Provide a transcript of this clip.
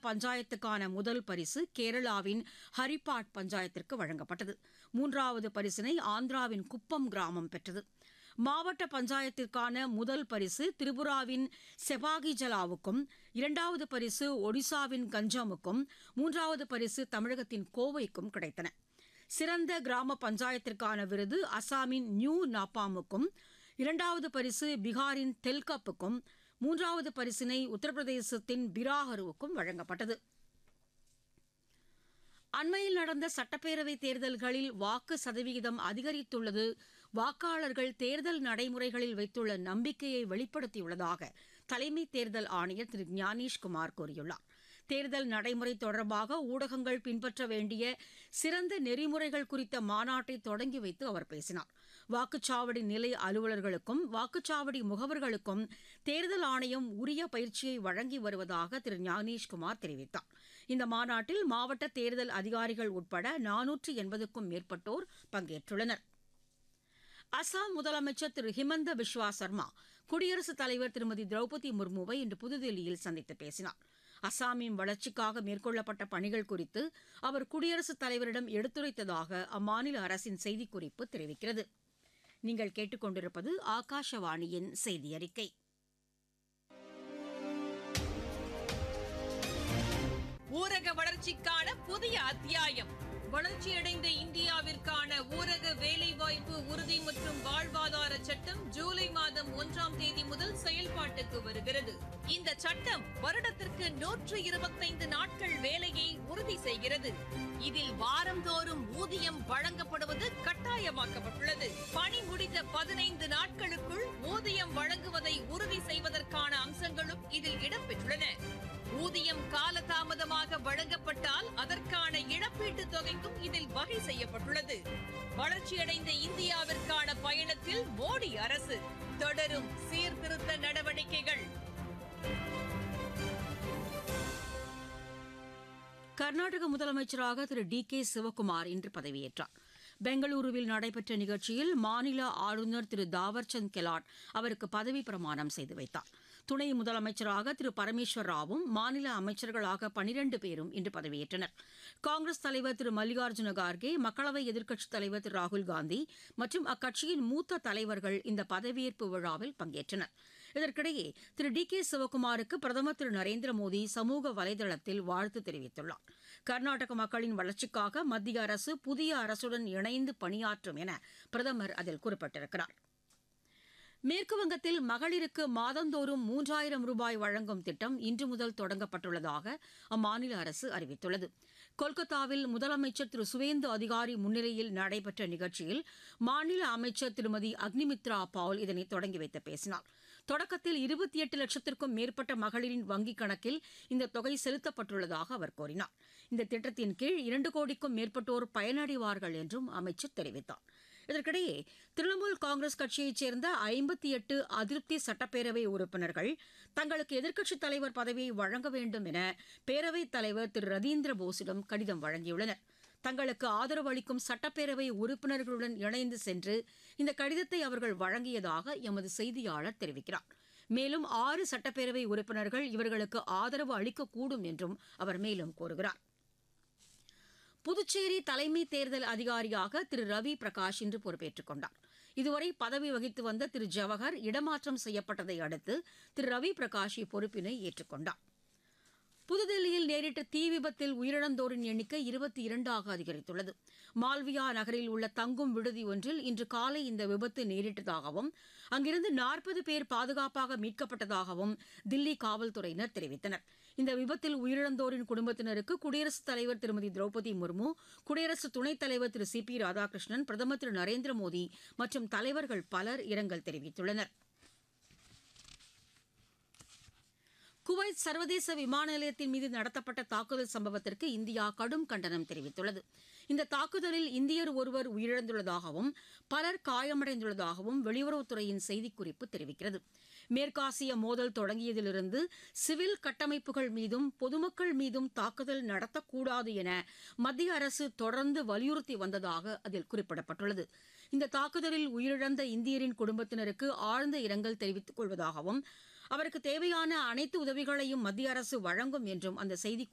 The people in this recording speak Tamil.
பஞ்சாயத்துக்கான முதல் பரிசு கேரளாவின் ஹரிப்பாட் பஞ்சாயத்திற்கு வழங்கப்பட்டது. 3வது பரிசினை ஆந்திராவின் குப்பம் கிராமம் பெற்றது. மாவட்ட பஞ்சாயத்திற்கான முதல் பரிசு திரிபுராவின் செபாகிஜலாவுக்கும், 2வது பரிசு ஒடிசாவின் கஞ்சமுக்கும், 3வது பரிசு தமிழகத்தின் கோவைக்கும் கிடைத்தன. சிறந்த கிராம பஞ்சாயத்திற்கான விருது அசாமின் நியூ நாப்பாமுக்கும், 2வது பரிசு பீகாரின் தெல்கப்புக்கும், 3வது பரிசினை உத்தரப்பிரதேசத்தின் பிராஹருவுக்கும் வழங்கப்பட்டது. அண்மையில் நடந்த சட்டப்பேரவைத் தேர்தல்களில் வாக்கு சதவீதம் அதிகரித்துள்ளது வாக்காளர்கள் தேர்தல் நடைமுறைகளில் வைத்துள்ள நம்பிக்கையை வெளிப்படுத்தியுள்ளதாக தலைமை தேர்தல் ஆணையர் திரு ஞானேஷ்குமார் கூறியுள்ளார். தேர்தல் நடைமுறை தொடர்பாக ஊடகங்கள் பின்பற்ற வேண்டிய சிறந்த நெறிமுறைகள் குறித்த மாநாட்டை தொடங்கி வைத்து அவர் பேசினார். வாக்குச்சாவடி நிலை அலுவலர்களுக்கும் வாக்குச்சாவடி முகவர்களுக்கும் தேர்தல் ஆணையம் உரிய பயிற்சியை வழங்கி வருவதாக திரு ஞானேஷ்குமார் தெரிவித்தார். இந்த மாநாட்டில் மாவட்ட தேர்தல் அதிகாரிகள் உட்பட 480க்கும் மேற்பட்டோர் பங்கேற்றுள்ளனர். அசாம் முதலமைச்சர் திரு ஹிமந்த பிஸ்வா சர்மா குடியரசுத் தலைவர் திருமதி திரௌபதி முர்முவை இன்று புதுதில்லியில் சந்தித்து பேசினார். அசாமின் வளர்ச்சிக்காக மேற்கொள்ளப்பட்ட பணிகள் குறித்து அவர் குடியரசுத் தலைவரிடம் எடுத்துரைத்ததாக அம்மாநில அரசின் செய்திக்குறிப்பு தெரிவிக்கிறது. நீங்கள் கேட்டுக்கொண்டிருப்பது ஆகாஷவாணியின் செய்தி அறிக்கை. ஊரக வளர்ச்சிக்கான புதிய அத்தியாயம். வளர்ச்சியடைந்த இந்தியாவிற்கான ஊரக வேலைவாய்ப்பு உறுதி மற்றும் வாழ்வாதார சட்டம் ஜூலை மாதம் 1ஆம் தேதி முதல் செயல்பாட்டுக்கு வருகிறது. இந்த சட்டம் வருடத்திற்கு 125 நாட்கள் வேலையை உறுதி செய்கிறது. இதில் வாரந்தோறும் ஊதியம் வழங்கப்படுவது கட்டாயமாக்கப்பட்டுள்ளது. பணி முடிந்த 15 நாட்களுக்குள் ஊதியம் வழங்குவதை உறுதி செய்வதற்கான அம்சங்களும் இதில் இடம்பெற்றுள்ளன. ஊதியம் காலதாமதமாக வழங்கப்பட்டால் அதற்கான இழப்பீட்டுத் தொகைக்கும் இதில் வகை செய்யப்பட்டுள்ளது. வளர்ச்சியடைந்த இந்தியாவிற்கான பயணத்தில் மோடி அரசு தொடரும் சீர்திருத்த நடவடிக்கைகள். கர்நாடக முதலமைச்சராக திரு டி.கே. சிவக்குமார் இன்று பதவியேற்றார். பெங்களூருவில் நடைபெற்ற நிகழ்ச்சியில் மாநில ஆளுநர் திரு தாவர்சந்த் கெலாட் அவருக்கு பதவி பிரமாணம் செய்து வைத்தார். துணை முதலமைச்சராக திரு பரமேஸ்வர் ராவும் மாநில அமைச்சர்களாக 12 பேரும் இன்று பதவியேற்றனர். காங்கிரஸ் தலைவர் திரு மல்லிகார்ஜுன கார்கே, மக்களவை எதிர்க்கட்சித் தலைவர் திரு ராகுல்காந்தி மற்றும் அக்கட்சியின் மூத்த தலைவர்கள் இந்த பதவியேற்பு விழாவில் பங்கேற்றனர். இதற்கிடையே திரு டி.கே. சிவக்குமாருக்கு பிரதமர் திரு நரேந்திர மோடி சமூக வலைதளத்தில் வாழ்த்து தெரிவித்துள்ளார். கர்நாடக மக்களின் வளர்ச்சிக்காக மத்திய அரசு புதிய அரசுடன் இணைந்து பணியாற்றும் என பிரதமர் அதில் குறிப்பிட்டிருக்கிறார். மேற்குவங்கத்தில் மகளிருக்கு மாதந்தோறும் 3000 ரூபாய் வழங்கும் திட்டம் இன்று முதல் தொடங்கப்பட்டுள்ளதாக அம்மாநில அரசு அறிவித்துள்ளது. கொல்கத்தாவில் முதலமைச்சர் திரு சுவேந்து அதிகாரி முன்னிலையில் நடைபெற்ற நிகழ்ச்சியில் மாநில அமைச்சர் திருமதி அக்னிமித்ரா பால் இதனை தொடங்கி வைத்து பேசினார். தொடக்கத்தில் 28 லட்சத்திற்கும் மேற்பட்ட மகளிரின் வங்கிக் கணக்கில் இந்த தொகை செலுத்தப்பட்டுள்ளதாக அவர் கூறினார். இந்த திட்டத்தின் கீழ் 2 கோடிக்கும் மேற்பட்டோர் பயனடைவார்கள் என்றும் அமைச்சர் தெரிவித்தார். இதற்கிடையே திரிணாமுல் காங்கிரஸ் கட்சியைச் சேர்ந்த 58 அதிருப்தி சட்டப்பேரவை உறுப்பினர்கள் தங்களுக்கு எதிர்க்கட்சித் தலைவர் பதவியை வழங்க வேண்டும் என பேரவைத் தலைவர் திரு ரதீந்திர போஸிடம் கடிதம் வழங்கியுள்ளனர். தங்களுக்கு ஆதரவு அளிக்கும் சட்டப்பேரவை உறுப்பினர்களுடன் இணைந்து சென்று இந்த கடிதத்தை அவர்கள் வழங்கியதாக எமது செய்தியாளர் தெரிவிக்கிறார். மேலும் 6 சட்டப்பேரவை உறுப்பினர்கள் இவர்களுக்கு ஆதரவு அளிக்கக்கூடும் என்றும் அவர் மேலும் கூறுகிறார். புதுச்சேரி தலைமை தேர்தல் அதிகாரியாக திரு ரவி பிரகாஷ் இன்று பொறுப்பேற்றுக் கொண்டார். இதுவரை பதவி வகித்து வந்த திரு ஜவஹர் இடமாற்றம் செய்யப்பட்டதை அடுத்து திரு ரவி பிரகாஷ் இப்பொறுப்பினை ஏற்றுக்கொண்டார். புதுதில்லியில் நேரிட்ட தீ விபத்தில் உயிரிழந்தோரின் எண்ணிக்கை 22ஆக அதிகரித்துள்ளது. மால்வியா நகரில் உள்ள தங்கும் விடுதி ஒன்றில் இன்று காலை இந்த விபத்து நேரிட்டதாகவும் அங்கிருந்து 40 பேர் பாதுகாப்பாக மீட்கப்பட்டதாகவும் தில்லி காவல்துறையினர் தெரிவித்தனர். இந்த விபத்தில் உயிரிழந்தோரின் குடும்பத்தினருக்கு குடியரசுத் தலைவர் திருமதி திரௌபதி முர்மு, குடியரசு துணைத் தலைவர் திரு சி.பி. ராதாகிருஷ்ணன், பிரதமர் திரு நரேந்திர மோடி மற்றும் தலைவர்கள் பலர் இரங்கல் தெரிவித்துள்ளனர். குவைத் சர்வதேச விமான நிலையத்தின் மீது நடத்தப்பட்ட தாக்குதல் சம்பவத்திற்கு இந்தியா கடும் கண்டனம் தெரிவித்துள்ளது. இந்த தாக்குதலில் இந்தியர் ஒருவர் உயிரிழந்துள்ளதாகவும் பலர் காயமடைந்துள்ளதாகவும் வெளியுறவுத்துறையின் செய்திக்குறிப்பு தெரிவிக்கிறது. மேற்காசிய மோதல் தொடங்கியதிலிருந்து சிவில் கட்டமைப்புகள் மீதும் பொதுமக்கள் மீதும் தாக்குதல் நடத்தக்கூடாது என மத்திய அரசு தொடர்ந்து வலியுறுத்தி வந்ததாக அதில் குறிப்பிடப்பட்டுள்ளது. இந்த தாக்குதலில் உயிரிழந்த இந்தியரின் குடும்பத்தினருக்கு ஆழ்ந்த இரங்கல் தெரிவித்துக் கொள்வதாகவும் அவருக்கு தேவையான அனைத்து உதவிகளையும் மத்திய அரசு வழங்கும் என்றும் அந்த செய்தி